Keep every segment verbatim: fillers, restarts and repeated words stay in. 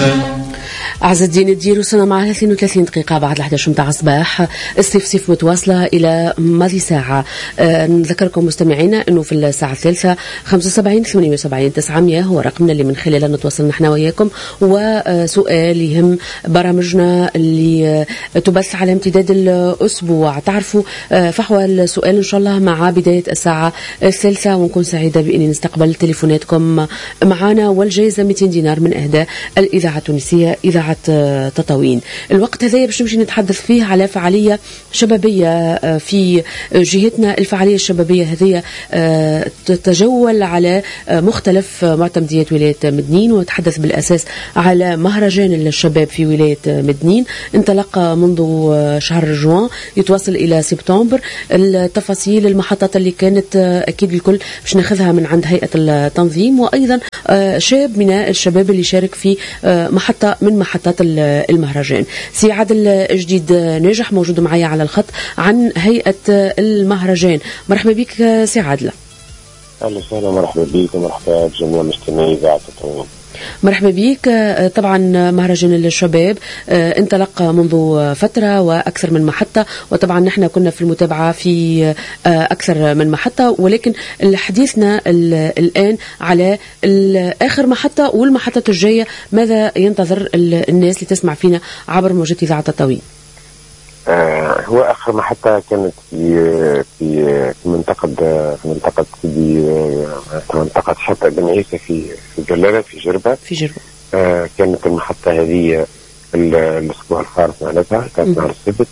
أعز الدين الدير وصلنا معها اثنين وثلاثين دقيقة بعد الحادية عشر متاع الصباح. الصيف متواصلة إلى ماضي ساعة. أه نذكركم مستمعينا أنه في الساعة الثالثة خمسة وسبعين ثمانية وسبعين تسعمية هو رقمنا اللي من خلاله نتواصل نحن وياكم، وسؤال يهم برامجنا اللي تبث على امتداد الأسبوع. تعرفوا فحوى السؤال إن شاء الله مع بداية الساعة الثالثة، ونكون سعيدة بأني نستقبل تليفوناتكم معنا. والجائزة مئتين دينار من إهداء الإذاعة التونسية إذاعة تطاوين. الوقت هذا باش نمشي نتحدث فيه على فعالية شبابية في جهتنا. الفعالية الشبابية هذه تتجول على مختلف معتمديات ولاية مدنين، وتحدث بالأساس على مهرجان الشباب في ولاية مدنين. انطلق منذ شهر جوان يتواصل إلى سبتمبر. التفاصيل المحطات اللي كانت أكيد الكل باش ناخذها من عند هيئة التنظيم، وأيضا شاب من الشباب اللي شارك في محطة من محطات المهرجان. سي عادل الجديد ناجح موجود معي على الخط عن هيئة المهرجان. مرحبا بك سي عادل. أهلا وسهلا، مرحبا بك ومرحبا بجميع مستمعي إذاعة تطاوين. مرحبا بك. طبعا مهرجان الشباب انطلق منذ فترة وأكثر من محطة، وطبعا نحن كنا في المتابعة في أكثر من محطة، ولكن حديثنا الآن على آخر محطة والمحطة الجاية. ماذا ينتظر الناس اللي تسمع فينا عبر موجات إذاعة تطاوين؟ آه هو آخر محطة كانت في في في منطقة في منطقة في منطقة حتى بن عيسى في في جلالة في جربة في جربة. آه كانت المحطة هذه الأسبوع الخامس معناتها كانت نهار السبت،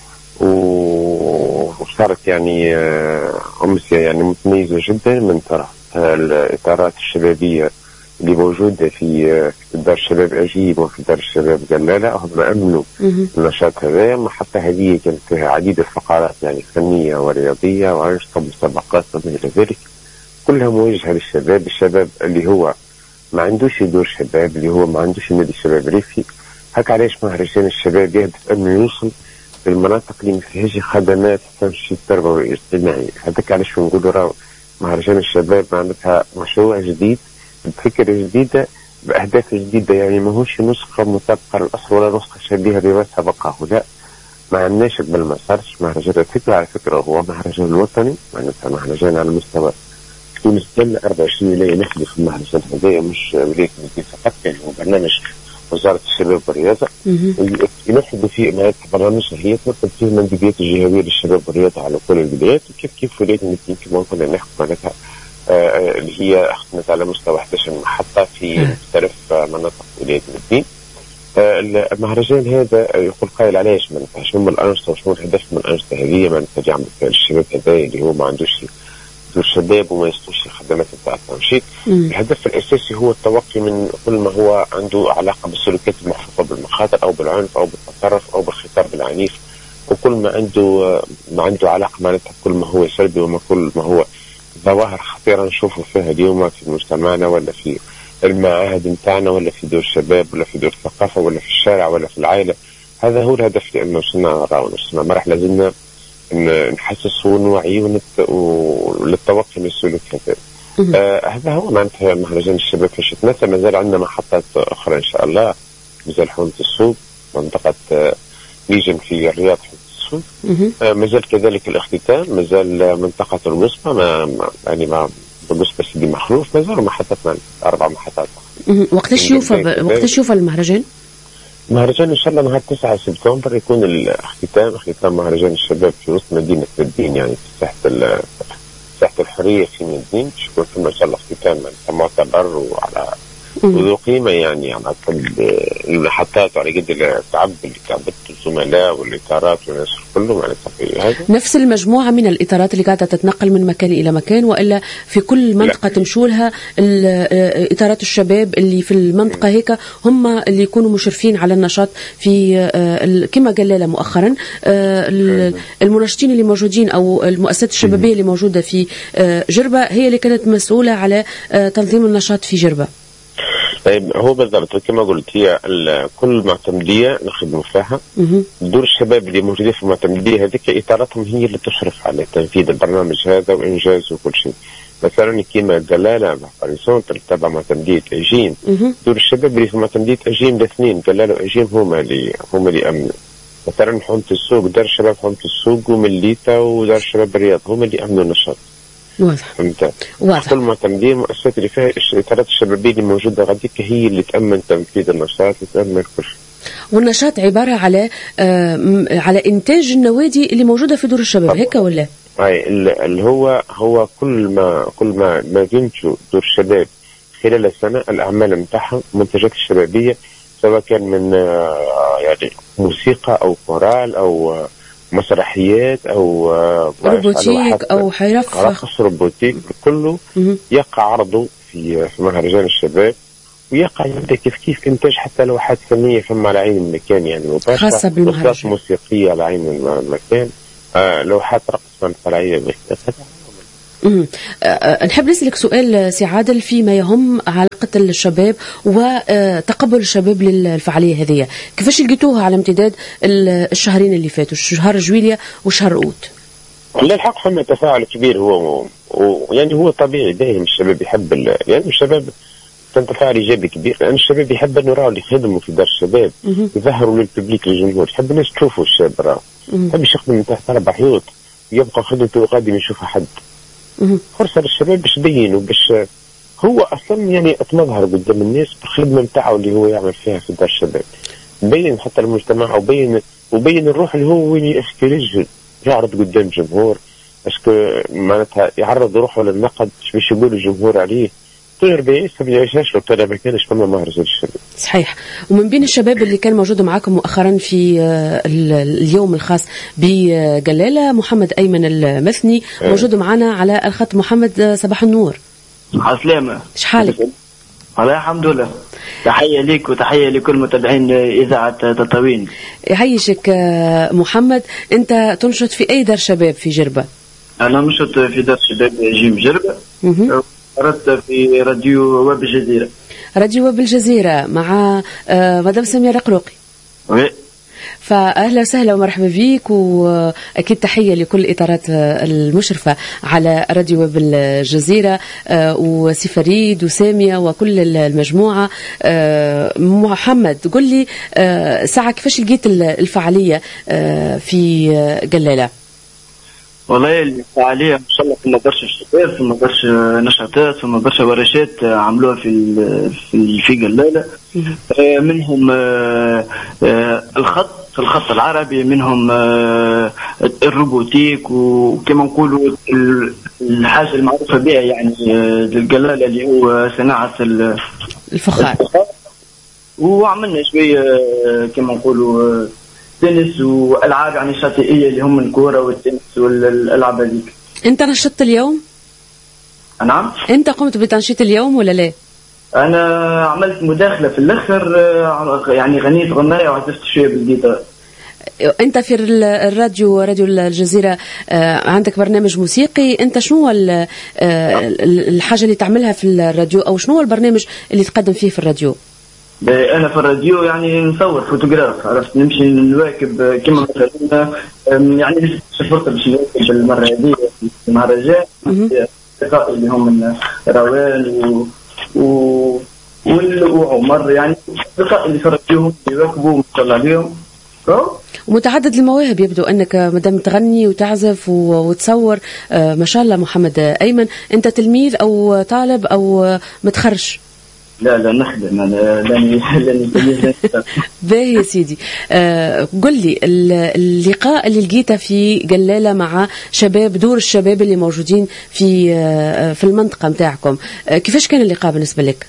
وصارت يعني أمسية يعني متميزة جدا من طرف الإطارات الشبابية اللي موجودة في دار الشباب أجيب وفي دار الشباب جلالة. هم أمنوا النشاط هذا. المحطة هذه كانت فيها عديد الفقرات يعني فنية ورياضية وأنشطة مسابقات وما إلى ذلك، كلها موجهة للشباب. الشباب اللي هو ما عندوش دور شباب، اللي هو ما عندوش نادي شباب ريفي. هكا علاش مهرجان الشباب يهدف أنه يوصل للمناطق اللي ما فيهاش خدمات تنشيط تربوي اجتماعي. هذاك علاش نقولوا راهو مهرجان الشباب معناتها مشروع جديد بفكرة جديدة بأهداف جديدة، يعني ماهوش نسخة مطابقة للأصل ولا نسخة شبيهة بما سبقه. لا، ما عندناش بل ما صارش مهرجان الفكرة. على فكرة هو مهرجان الوطني، معناتها مهرجان على مستوى تونس كاملة. أربعة وعشرين ولاية نخدم في المهرجان هذايا، مش ولاية مدينة فقط. يعني هو برنامج وزارة الشباب والرياضة ينفذ فيه معناتها برامج هي تنفذ فيه المندوبيات الجهوية للشباب والرياضة على كل الولايات، وكيف كيف ولاية مدينة كما كنا نحكي معناتها آه اللي هي أخذت على مستوى أحد عشر محطة في مختلف آه مناطق ولاية مدينة. آه المهرجان هذا يقول قائل علاش معناتها شنو الأنشطة وشنو الهدف من الأنشطة هذه معناتها يعمل الشباب هذا اللي هو ما عندوش دور شباب وما يستوش خدمات نتاع التنشيط. الهدف الأساسي هو التوقي من كل ما هو عنده علاقة بالسلوكيات المحفوفة بالمخاطر أو بالعنف أو بالتطرف أو بالخطاب العنيف، وكل ما عنده ما عنده علاقة معناتها كل ما هو سلبي وما كل ما هو ظواهر خطيرة نشوفوا فيها اليوم في مجتمعنا ولا في المعاهد نتاعنا ولا في دور الشباب ولا في دور الثقافة ولا في الشارع ولا في العائلة. هذا هو الهدف، لأنه وصلنا راهو وصلنا مرحلة لازمنا نحسس ونوعي للتوقي من السلوك هذا. آه هذا هو معناتها مهرجان الشباب في شتنسى. ما زال عندنا محطات أخرى إن شاء الله، مازال حومة السوق، منطقة آه ليجن في الرياض حومة السوق، آه مازال كذلك الاختتام، مازال منطقة الوسطى ما يعني ما بالنسبة سيدي مخلوف، مازال محطات أربع محطات. وقتاش يوفى وقتاش يوفى المهرجان؟ مهرجان إن شاء الله نهار تسعة سبتمبر يكون الاختتام، اختتام مهرجان الشباب في وسط مدينة مدين، يعني في ساحة ساحة الحرية في مدين. يكون فيما إن شاء الله اختتام معتبر وعلى وذو قيمة يعني على كل المحطات وعلى قد التعب اللي تعبت الزملاء والإطارات والناس كله معناتها في هذا. نفس المجموعة من الإطارات اللي قاعدة تتنقل من مكان إلى مكان، وإلا في كل منطقة تمشولها إطارات الشباب اللي في المنطقة هيك هم اللي يكونوا مشرفين على النشاط في كما قال مؤخرا المناشطين اللي موجودين أو المؤسسات الشبابية اللي موجودة في جربة هي اللي كانت مسؤولة على تنظيم النشاط في جربة. طيب هو بالضبط كما قلت، هي كل معتمدية نخدم فيها دور الشباب اللي موجودين في المعتمدية هذيك إطاراتهم هي اللي تشرف على تنفيذ البرنامج هذا وإنجازه وكل شيء. مثلا كيما جلالة بحري سونتر تبع معتمدية أجيم، دور الشباب اللي في معتمدية أجيم الاثنين جلالة وأجيم هما اللي هما اللي أمنوا. مثلا حومة السوق دار الشباب حومة السوق ومليتا ودار الشباب الرياض هما اللي أمنوا النشاط. واضح. فهمت؟ واضح. كل معتمدين المؤسسات اللي فيها الإطارات الشبابية اللي موجودة غاديك هي اللي تأمن تنفيذ النشاط وتأمن كل شيء. والنشاط عبارة على آه على إنتاج النوادي اللي موجودة في دور الشباب، هيك ولا؟ أي اللي هو هو كل ما كل ما ما ينتجوا دور الشباب خلال السنة الأعمال متاعهم منتجات الشبابية، سواء كان من آه يعني موسيقى أو كورال أو آه مسرحيات أو آه روبوتيك أو حرف رقص روبوتيك، كله يقع عرضه في في مهرجان الشباب، ويقع يبدا كيف كيف انتاج حتى لوحات فنيه فما على عين المكان، يعني مباشره خاصه بالمهرجان، موسيقيه على عين المكان، آه لوحات رقص فنيه. أه نحب نسألك سؤال سي عادل فيما يهم علاقة الشباب وتقبل الشباب للفعالية هذه، كيفاش لقيتوها على امتداد الشهرين اللي فاتوا، شهر جويلية وشهر أوت؟ للحق فما تفاعل كبير، هو ويعني هو طبيعي دائما الشباب يحب، يعني الشباب كان تفاعل ايجابي كبير، لان الشباب يحب انه راهو اللي يخدموا في دار الشباب يظهروا للببليك للجمهور، يحب الناس تشوفوا الشاب راهو، يحب يخدم من تحت اربع حيوط يبقى خدمته غادي ما يشوفها حد. فرصه للشباب باش يبينوا، باش هو اصلا يعني اتمظهر قدام الناس بالخدمه نتاعو اللي هو يعمل فيها في دار الشباب، بين حتى المجتمع وبين وبين الروح اللي هو وين يخرج يعرض قدام الجمهور، اسكو معناتها يعرض روحه للنقد باش يقول الجمهور عليه طير بيعيش ما بيعيشش لو كان ما كانش فما مهرجان الشباب. صحيح. ومن بين الشباب اللي كان موجود معاكم مؤخرا في اليوم الخاص بجلالة محمد أيمن المثني موجود معنا على الخط. محمد صباح النور. عسلامة. شحالك؟ والله الحمد لله. تحية ليك وتحية لكل متابعين إذاعة تطاوين. يعيشك محمد. أنت تنشط في أي دار شباب في جربة؟ أنا ننشط في دار شباب جيم جربة. أردت في راديو واب الجزيرة. راديو واب الجزيرة مع مدام سمية رقروقي. وي. فأهلا وسهلا ومرحبا بيك، وأكيد تحية لكل الإطارات المشرفة على راديو واب الجزيرة وسي فريد وسامية وكل المجموعة. محمد قل لي ساعة كيفاش لقيت الفعالية في جلالة؟ والله الفعالية ما شاء الله فما برشا شباب، فما برشا نشاطات، فما برشا ورشات عملوها في في في جلالة، منهم الخط الخط العربي، منهم الروبوتيك، وكما نقولوا الحاجة المعروفة بها يعني للجلالة اللي هو صناعة الفخار. وعملنا شوية كما نقولوا تنس والعاب يعني شاطئيه اللي هم الكوره والتنس والالعاب هذيك. انت نشطت اليوم؟ نعم. انت قمت بتنشيط اليوم ولا لا؟ انا عملت مداخله في الاخر، يعني غنيت غنايه وعزفت شويه بالجيتار. انت في الراديو راديو الجزيره عندك برنامج موسيقي، انت شنو الحاجه اللي تعملها في الراديو، او شنو البرنامج اللي تقدم فيه في الراديو؟ أنا في الراديو يعني نصور فوتوغراف، عرفت نمشي نواكب كما مثلا يعني فرصة باش نواكب المرة هذه في المهرجان أصدقائي اللي هم من روان و وعمر، يعني أصدقائي اللي في الراديو هم يواكبوا ما شاء الله عليهم. ومتعدد المواهب، يبدو أنك مدام تغني وتعزف وتصور ما شاء الله. محمد أيمن، أنت تلميذ أو طالب أو متخرج؟ لا لا نخدم انا لاني لاني باهي يا سيدي. آه قل لي اللقاء اللي لقيته في جلالة مع شباب دور الشباب اللي موجودين في آه في المنطقة متاعكم، آه كيفاش كان اللقاء بالنسبة لك؟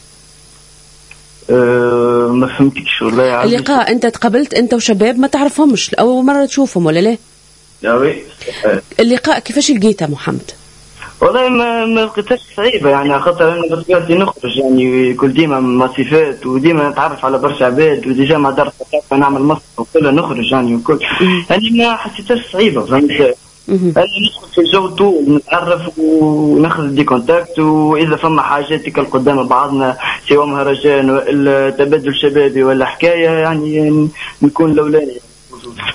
آه ما فهمتكش والله. اللقاء انت تقابلت انت وشباب ما تعرفهمش اول مرة تشوفهم ولا لا؟ لا وي. اللقاء كيفاش لقيته محمد؟ والله ما ما لقيتهاش صعيبه، يعني خاطر انا بطبيعتي نخرج يعني كل ديما مصيفات وديما نتعرف على برشا عباد، وديجا ما درت نعمل مصر وكلها نخرج يعني وكل، يعني ما حسيتهاش صعيبه فهمت. انا ندخل في الجو طول نتعرف وناخذ دي كونتاكت، واذا فما حاجات قدام بعضنا سواء مهرجان ولا تبادل شبابي ولا حكايه يعني نكون الاولاني.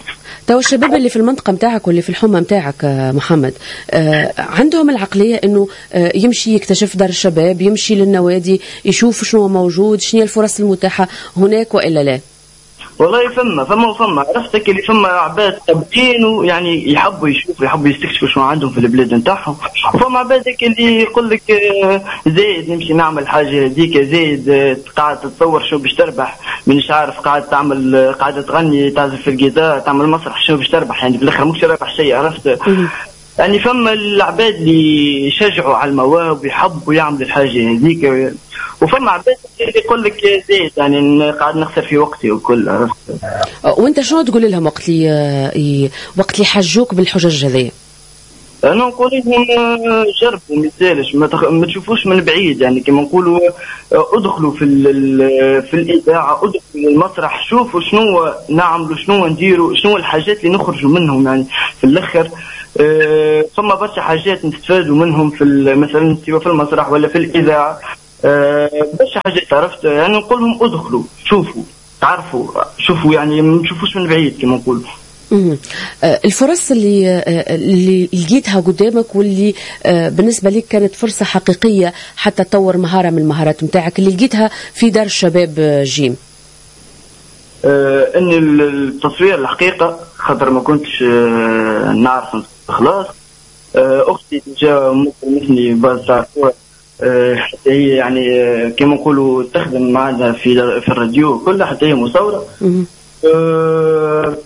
تو الشباب اللي في المنطقة متاعك واللي في الحومة متاعك محمد عندهم العقلية أنه يمشي يكتشف دار الشباب، يمشي للنوادي يشوف شنو موجود، شنو الفرص المتاحة هناك وإلا لا؟ والله فما فما وفما عرفتك اللي فما عباد قابلين ويعني يحبوا يشوفوا يحبوا يستكشفوا شنو عندهم في البلاد نتاعهم، وفما عبادك اللي يقول لك زايد نمشي نعمل حاجه هذيك، زايد قاعد تتصور شو باش تربح، مانيش عارف قاعد تعمل قاعده تغني تعزف في الجيتار تعمل مسرح شو باش تربح، يعني في الاخر مش رابح شيء عرفت. يعني فما العباد اللي يشجعوا على المواهب ويحبوا يعملوا الحاجه هذيك، وفما عباد اللي يقول لك زيت يعني قاعد نخسر في وقتي وكل عرفت. وانت شنو تقول لهم وقت اللي وقت اللي حجوك بالحجج هذيا؟ انا نقول لهم جربوا ما يسالش، ما, تخ... ما تشوفوش من بعيد، يعني كما نقولوا ادخلوا في في الاذاعه، ادخلوا المسرح، شوفوا شنو نعملوا شنو نديروا شنو الحاجات اللي نخرجوا منهم، يعني في الاخر أه ثم برشا حاجات نستفادوا منهم في مثلا سواء في المسرح ولا في الاذاعه، أه برشا حاجات عرفت. يعني نقول لهم ادخلوا شوفوا تعرفوا شوفوا، يعني ما تشوفوش من بعيد كما نقولوا. الفرص اللي اللي لقيتها قدامك واللي بالنسبه لك كانت فرصه حقيقيه حتى تطور مهاره من المهارات نتاعك اللي لقيتها في دار الشباب جيم؟ أه ان التصوير الحقيقه خاطر ما كنتش أه نعرف خلاص. أه اختي جا مثلي باز أه حتى هي يعني أه كما نقولوا تخدم معنا في في الراديو كلها، حتى هي مصوره. أه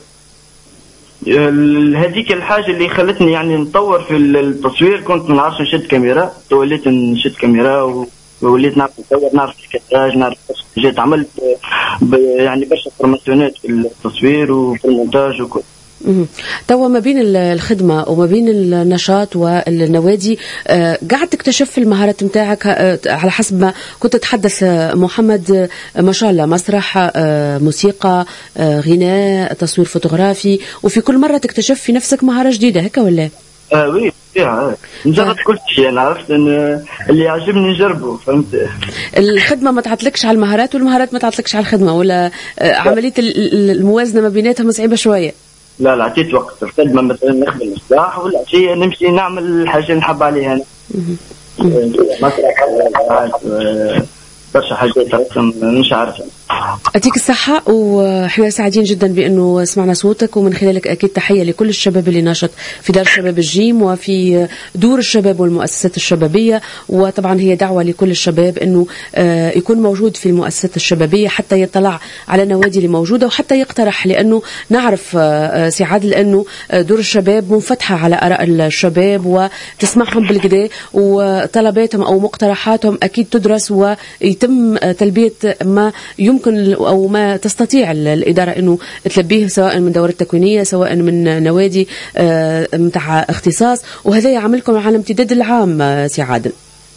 هذيك الحاجه اللي خلتني يعني نطور في التصوير، كنت ما نعرفش نشد كاميرا، وليت نشد كاميرا ووليت نعرف نصور، نعرف الكتاج، نعرف حاجات، عملت يعني برشا فورماسيونات في التصوير وفي المونتاج وكل. توا ما بين الخدمة وما بين النشاط والنوادي آه قاعد تكتشف المهارات نتاعك آه على حسب ما كنت تتحدث آه محمد آه ما شاء الله، مسرح، آه موسيقى، آه غناء، تصوير فوتوغرافي، وفي كل مرة تكتشف في نفسك مهارة جديدة هكا ولا؟ اه وي فيها نجرب كل شيء، انا عرفت ان اللي يعجبني نجربه فهمت. الخدمة ما تعطلكش على المهارات والمهارات ما تعطلكش على الخدمة، ولا آه عملية الموازنة ما بيناتهم صعيبة شوية؟ لا لا عطيت وقت الخدمة، مثلا نخدم الصباح ولا شيء نمشي نعمل الحاجة اللي نحب عليها أنا. مثلا برشا حاجات رسم مش عارفة. يعطيك الصحة، وإحنا سعيدين جدا بأنه سمعنا صوتك، ومن خلالك أكيد تحية لكل الشباب اللي ناشط في دار الشباب الجيم وفي دور الشباب والمؤسسات الشبابية، وطبعا هي دعوة لكل الشباب أنه يكون موجود في المؤسسات الشبابية حتى يطلع على النوادي اللي موجودة وحتى يقترح، لأنه نعرف سي عادل أنه دور الشباب منفتحة على آراء الشباب وتسمعهم بالكدا، وطلباتهم أو مقترحاتهم أكيد تدرس ويتم تلبية ما يمكن أو ما تستطيع الإدارة أنه تلبيه، سواء من دورات تكوينية سواء من نوادي متاع اختصاص، وهذا يعملكم على امتداد العام سي عادل.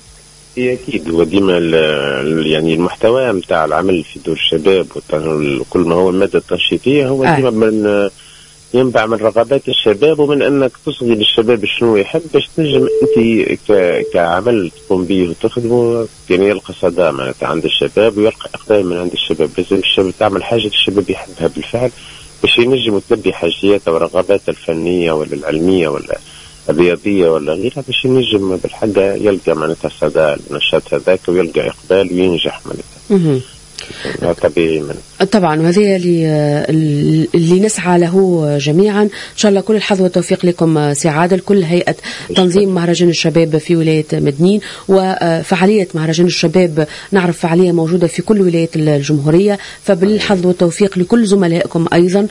أكيد هو ديما يعني المحتوى متاع العمل في دور الشباب وكل ما هو المادة التنشيطية هو ديما آه. من ينبع من رغبات الشباب، ومن أنك تصغي للشباب شنو يحب باش تنجم أنت كعمل تقوم به وتخدمه يعني يلقى صدى معناتها عند الشباب ويلقى إقبال من عند الشباب. لازم الشباب تعمل حاجة الشباب يحبها بالفعل باش ينجم تلبي حاجياته ورغباته الفنية ولا العلمية ولا الرياضية ولا غيرها، باش ينجم بالحاجة يلقى معناتها صدى النشاط هذاك ويلقى إقبال وينجح معناتها. طبيعي من. طبعا، وهذا اللي اللي نسعى له جميعا. ان شاء الله كل الحظ والتوفيق لكم سي عادل، كل هيئه تنظيم مهرجان الشباب في ولايه مدنين، وفعاليه مهرجان الشباب نعرف فعاليه موجوده في كل ولايات الجمهوريه، فبالحظ والتوفيق لكل زملائكم ايضا،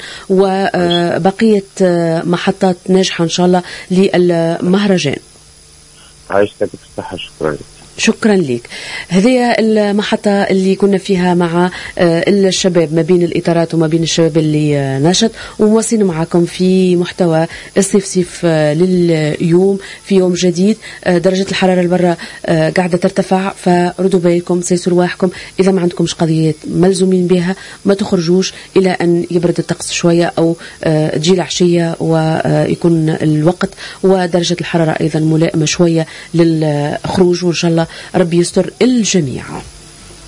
وبقيه محطات ناجحه ان شاء الله للمهرجان. عايشتك بالصحه، شكرا. شكرا لك. هذه المحطة اللي كنا فيها مع الشباب، ما بين الإطارات وما بين الشباب اللي نشط، ومواصلين معكم في محتوى الصيف لليوم في يوم جديد. درجة الحرارة البرة قاعدة ترتفع، فردوا بالكم، سيسوا رواحكم، إذا ما عندكمش قضيات ملزومين بها ما تخرجوش إلى أن يبرد الطقس شوية أو تجي العشية ويكون الوقت ودرجة الحرارة أيضا ملائمة شوية للخروج، وإن شاء الله ربي يستر الجميع.